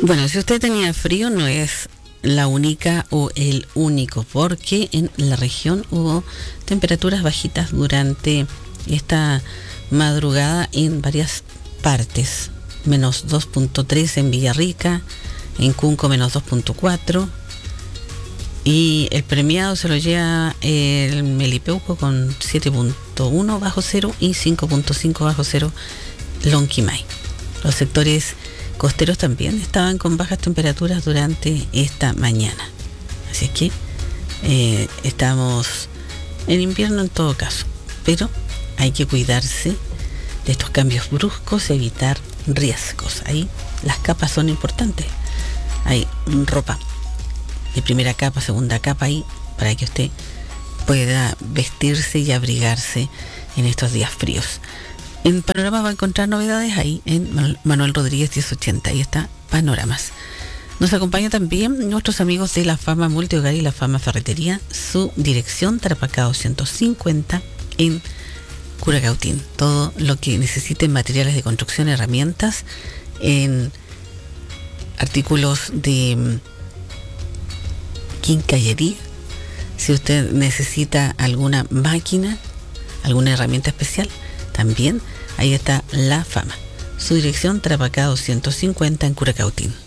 Bueno, si usted tenía frío, no es la única o el único, porque en la región hubo temperaturas bajitas durante esta madrugada en varias partes. Menos 2.3 en Villarrica, en Cunco menos 2.4, y el premiado se lo lleva el Melipeuco con 7.1 bajo cero y 5.5 bajo cero Lonquimay. Los sectores costeros también estaban con bajas temperaturas durante esta mañana. Así es que estamos en invierno en todo caso, pero hay que cuidarse de estos cambios bruscos, evitar riesgos. Ahí las capas son importantes. Hay ropa de primera capa, segunda capa ahí, para que usted pueda vestirse y abrigarse en estos días fríos. En Panorama va a encontrar novedades ahí en Manuel Rodríguez 1080. Ahí está Panoramas. Nos acompaña también nuestros amigos de la Fama Multihogar y la Fama Ferretería, su dirección Tarapacá 250 en Curacautín. Todo lo que necesite en materiales de construcción, herramientas, en artículos de quincallería. Si usted necesita alguna máquina, alguna herramienta especial, también ahí está La Fama. Su dirección Tarapacá 250 en Curacautín.